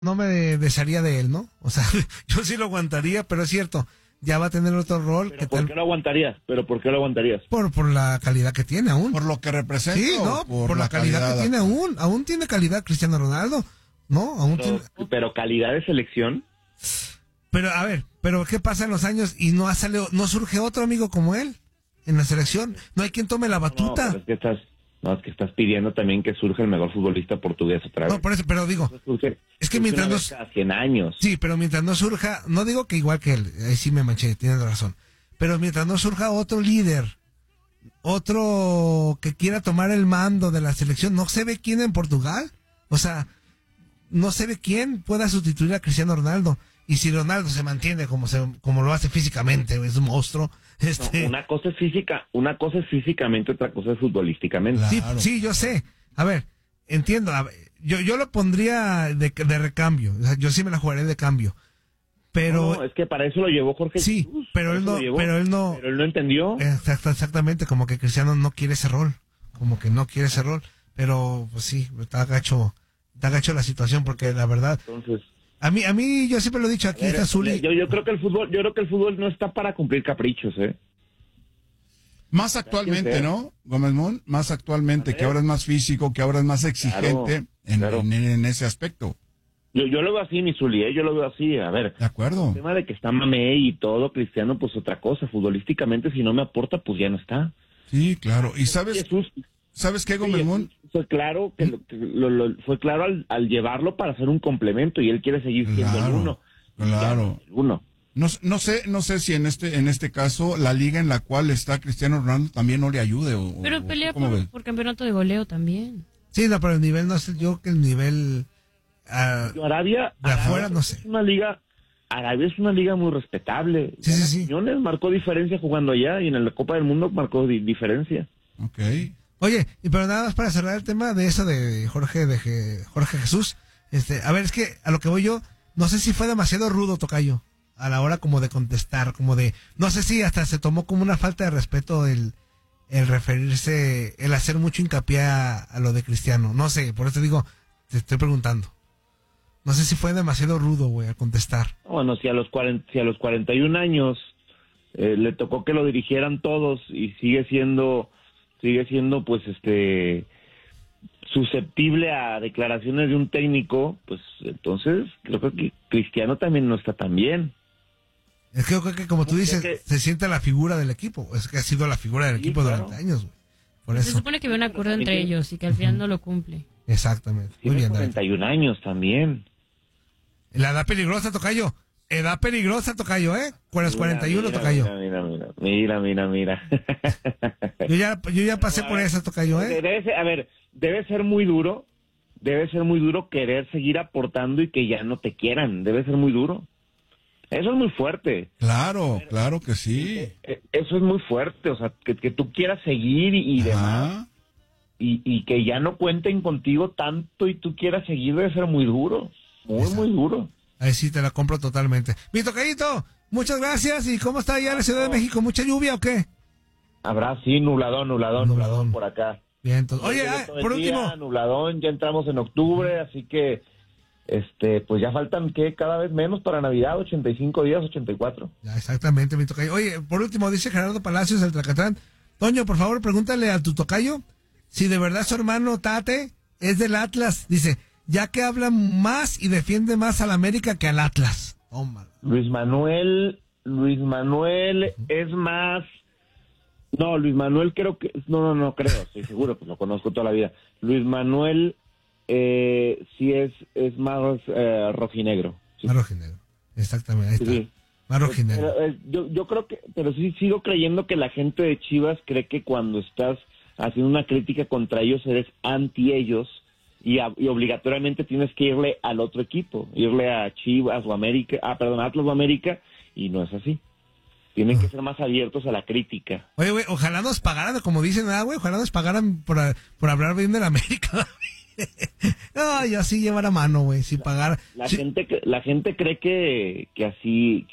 no me desharía de él, ¿no? O sea, yo sí lo aguantaría, pero es cierto, ya va a tener otro rol. ¿Pero por qué lo aguantarías? Por la calidad que tiene aún. ¿Por lo que representa? Sí, no, por la calidad que tiene aún tiene calidad Cristiano Ronaldo, ¿no? Pero calidad de selección. Pero, a ver, ¿qué pasa en los años y no surge otro amigo como él en la selección? No hay quien tome la batuta. No, es que estás pidiendo también que surja el mejor futbolista portugués otra vez. No, por eso, pero digo, es que mientras no... Cada 100 años. Sí, pero mientras no surja, no digo que igual que él, ahí sí me manché, tienes razón, pero mientras no surja otro líder, otro que quiera tomar el mando de la selección, no se ve quién en Portugal, o sea, no se ve quién pueda sustituir a Cristiano Ronaldo. Y si Ronaldo se mantiene como lo hace físicamente, es un monstruo. No, una cosa es físicamente, otra cosa es futbolísticamente. Claro. Sí, yo sé. A ver, entiendo. A ver, yo lo pondría de recambio. O sea, yo sí me la jugaré de cambio. Pero no, es que para eso lo llevó Jorge sí, Jesús. pero él no entendió. Exactamente, como que Cristiano no quiere ese rol. Pero pues sí, está gacho la situación porque la verdad. Entonces, a mí yo siempre lo he dicho, aquí está Zuli. Yo creo que el fútbol no está para cumplir caprichos, Más actualmente, ¿no, Gómez Moon? Más actualmente, que ahora es más físico, que ahora es más exigente en ese aspecto. Yo lo veo así, mi Zuli, yo lo veo así, a ver. De acuerdo. El tema de que está Mamey y todo, Cristiano, pues otra cosa. Futbolísticamente, si no me aporta, pues ya no está. Sí, claro. ¿Y sabes qué, Gómez Moon? Fue claro fue claro al llevarlo para hacer un complemento y él quiere seguir siendo el uno. Claro. El uno. No sé si en este caso la liga en la cual está Cristiano Ronaldo también no le ayude pero pelea por campeonato de goleo también. Sí, no, pero el nivel no sé, yo que el nivel Arabia de afuera no sé. Arabia es una liga muy respetable. Sí. Quiñones marcó diferencia jugando allá y en la Copa del Mundo marcó diferencia. Okay. Oye, pero nada más para cerrar el tema de eso de Jorge Jesús, a ver, es que a lo que voy yo, no sé si fue demasiado rudo, tocayo, a la hora como de contestar, no sé si hasta se tomó como una falta de respeto el referirse, el hacer mucho hincapié a lo de Cristiano, no sé, por eso te estoy preguntando. No sé si fue demasiado rudo, güey, al contestar. Bueno, si a los 41 años le tocó que lo dirigieran todos y sigue siendo pues susceptible a declaraciones de un técnico, pues entonces creo que Cristiano también no está tan bien. Es que creo que como tú dices, se siente la figura del equipo, es que ha sido la figura del equipo durante años, güey. Por eso. Se supone que había un acuerdo entre ellos y que al final no lo cumple. Exactamente. Muy bien, 41 años también. La edad peligrosa, tocayo. Edad peligrosa, tocayo, ¿eh? 41, tocayo. Mira. Yo ya pasé por esa, tocayo, ¿eh? Debe ser muy duro querer seguir aportando y que ya no te quieran. Debe ser muy duro. Eso es muy fuerte. Claro que sí. Eso es muy fuerte, o sea, que tú quieras seguir y demás. Y que ya no cuenten contigo tanto y tú quieras seguir, debe ser muy duro. Muy duro. Ahí sí te la compro totalmente. Mi tocayito, muchas gracias. ¿Y cómo está allá en la Ciudad de México? ¿Mucha lluvia o qué? Habrá, sí, nubladón por acá. Bien, entonces. Oye, por último. Nubladón, ya entramos en octubre, así que, pues ya faltan, cada vez menos para Navidad, 85 días, 84. Ya, exactamente, mi tocayo. Oye, por último, dice Gerardo Palacios, del Tracatrán. Toño, por favor, pregúntale a tu tocayo si de verdad su hermano Tate es del Atlas. Dice, ya que habla más y defiende más al América que al Atlas. Tómala. Luis Manuel es más... No, Luis Manuel creo que... No creo, estoy seguro, pues lo conozco toda la vida. Luis Manuel sí es más rojinegro. Sí. Más rojinegro, exactamente, ahí está. Sí. Más rojinegro. Yo creo que... Pero sí sigo creyendo que la gente de Chivas cree que cuando estás haciendo una crítica contra ellos eres anti ellos y obligatoriamente tienes que irle al otro equipo, irle a Chivas o América, Atlas o América, y no es así. Tienen que ser más abiertos a la crítica. Oye, güey, ojalá nos pagaran, como dicen, güey, ojalá nos pagaran por hablar bien de la América. No, yo así llevar a mano, güey, sin pagar. La gente cree que así,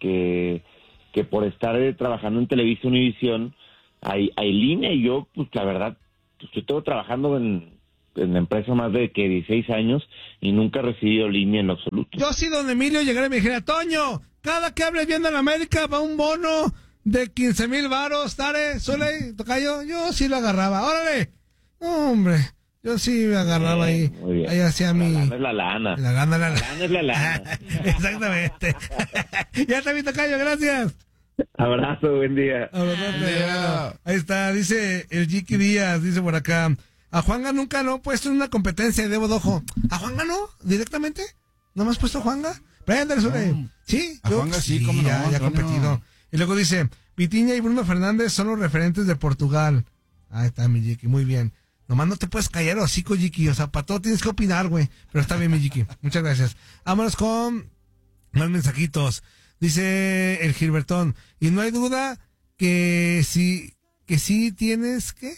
que por estar trabajando en Televisa Univisión hay línea, y yo, pues la verdad, pues, yo estoy trabajando en en la empresa más de 16 años y nunca he recibido línea en lo absoluto. Yo sí, don Emilio, llegaré y me dijera, Toño, cada que hables bien de la América va un bono de 15,000 varos, Tare, suele, tocayo, yo sí lo agarraba, órale, hombre, yo sí me agarraba ahí, ahí hacía mi... La lana es la lana. La lana es la lana. Exactamente. Ya te vi, tocayo, gracias. Abrazo, buen día. Bueno, ahí está, dice el Jiki Díaz, dice por acá, a Juanga nunca lo he puesto en una competencia de Debo Dojo. ¿A Juanga no? ¿Directamente? ¿No me has puesto a Juanga? Brian del Sole. No. Sí, A Juanga sí, cómo no, ya ha competido. Y luego dice, Vitiña y Bruno Fernández son los referentes de Portugal. Ahí está mi Jiki, muy bien. Nomás no te puedes callar, hocico, Jiki, o sea, para todo tienes que opinar, güey. Pero está bien, mi Jiki. Muchas gracias. Vámonos con más mensajitos. Dice el Gilbertón, y no hay duda que sí tienes, ¿qué?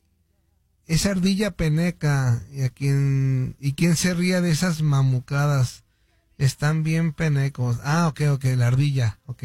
Esa ardilla peneca, y quién se ría de esas mamucadas, están bien penecos. Ah, ok, la ardilla, ok.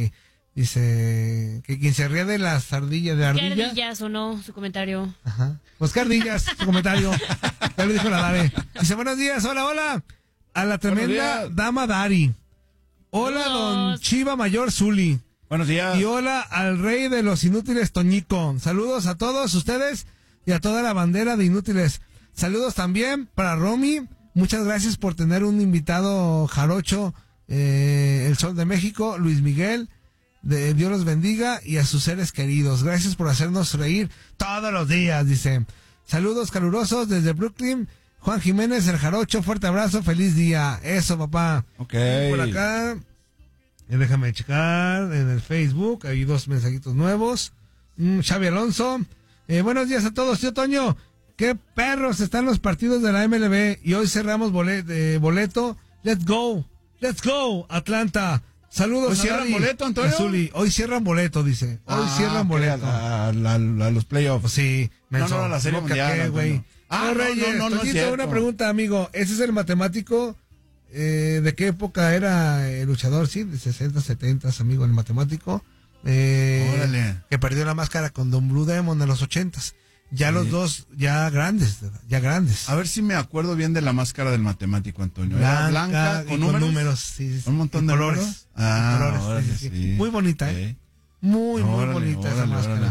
Dice que quien se ría de las ardillas, de ardilla. ¿Qué ardillas o no? Su comentario. Ajá. Pues qué ardillas, su comentario. Ya lo dijo la Dare. Dice, buenos días, hola, a la tremenda dama Dari. Hola, don Chiva Mayor Zuli. Buenos días. Y hola al rey de los inútiles, Toñico. Saludos a todos ustedes y a toda la bandera de inútiles. Saludos también para Romy. Muchas gracias por tener un invitado jarocho, el Sol de México, Luis Miguel. Dios los bendiga y a sus seres queridos. Gracias por hacernos reír todos los días, dice. Saludos calurosos desde Brooklyn. Juan Jiménez, el jarocho, fuerte abrazo, feliz día. Eso, papá. Ok. Y por acá, déjame checar en el Facebook, hay 2 mensajitos nuevos. Xavi Alonso, buenos días a todos, tío Toño. Qué perros están los partidos de la MLB y hoy cerramos boleto. Let's go, Atlanta. Saludos. ¿Hoy cierran boleto, Antonio? Azuli. Hoy cierran boleto, dice. Hoy cierran boleto. A los playoffs. Sí, no, la serie mundial, güey. Ah, no, Toñito, una pregunta, amigo. ¿Ese es el matemático? ¿De qué época era el luchador? Sí, de 60, 70, amigo, el matemático. Órale. Que perdió la máscara con Don Blue Demon en los 80s. Ya los dos, ya grandes. A ver si me acuerdo bien de la máscara del matemático, Antonio. Era blanca con números. Sí, un montón de colores. Colores, sí. Muy bonita, ¿eh? Muy bonita esa máscara.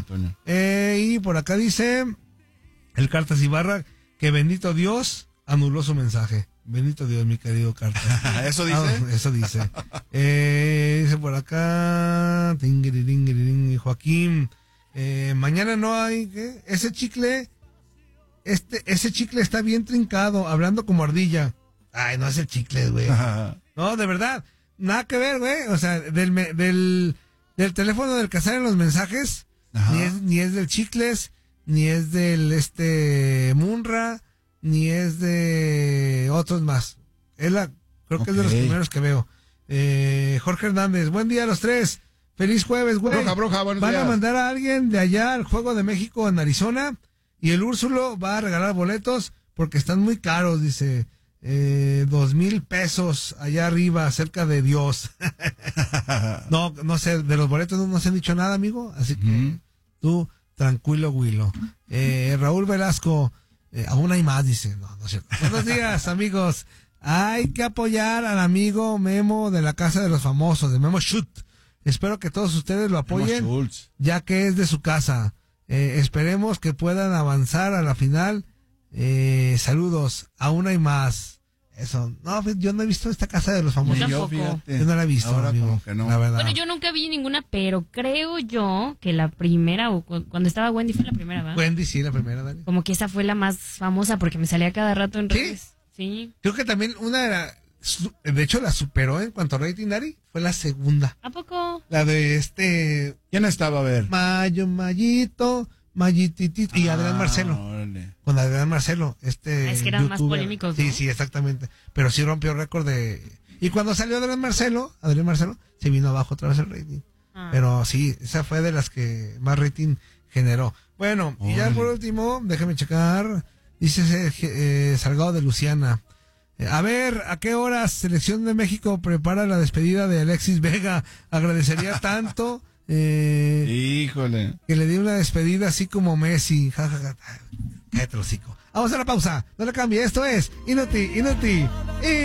Y por acá dice el Cartas Ibarra que bendito Dios anuló su mensaje. Bendito Dios, mi querido Cartas. ¿Eso dice? Eso dice. Dice por acá Joaquín, mañana no hay, ¿qué? Ese chicle está bien trincado, hablando como ardilla. Ay, no es el chicle, güey. No, de verdad, nada que ver, güey. O sea, del teléfono del Casar en los mensajes, ni es del Chicles, ni es del Munra, ni es de otros más. Creo que es de los primeros que veo. Jorge Hernández, buen día a los tres. Feliz jueves, güey. Bruja, buenos Van días. a mandar a alguien de allá al Juego de México en Arizona y el Úrsulo va a regalar boletos porque están muy caros, dice. 2,000 pesos allá arriba, cerca de Dios. No sé, de los boletos no se han dicho nada, amigo. Así que tú, tranquilo, Huilo. Raúl Velasco, aún hay más, dice. No es cierto. Buenos días, amigos. Hay que apoyar al amigo Memo de la Casa de los Famosos, de Memo Shoot. Espero que todos ustedes lo apoyen, ya que es de su casa. Esperemos que puedan avanzar a la final. Saludos, aún hay más. Eso, no, yo no he visto esta Casa de los Famosos. Yo no la he visto, ahora amigo, como que no. la verdad. Bueno, yo nunca vi ninguna, pero creo yo que la primera, o cuando estaba Wendy fue la primera, ¿verdad? Wendy, sí, la primera, Dani. Como que esa fue la más famosa porque me salía cada rato en redes. Sí. Creo que también una era, de hecho la superó en cuanto a rating, Dari, fue la segunda. ¿A poco? La de ¿Quién estaba a ver? Mayitito, y Adrián Marcelo. Órale. Con Adrián Marcelo, Es que eran YouTuber. más polémicos, ¿no? Sí, exactamente. Pero sí rompió récord de... Y cuando salió Adrián Marcelo, se vino abajo otra vez el rating. Pero sí, esa fue de las que más rating generó. Bueno, y ya por último, déjame checar. Dice Salgado de Luciana. A ver, ¿a qué horas Selección de México prepara la despedida de Alexis Vega? Agradecería tanto... Híjole. que le di una despedida así como Messi. Ja, ja, ja. Cállate el hocico. Vamos a la pausa. No le cambie. Esto es Inuti.